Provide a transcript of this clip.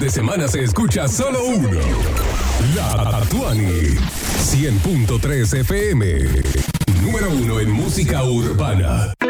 de semana se escucha solo uno. La Tatuani. 100.3 FM. Número 1 en música urbana.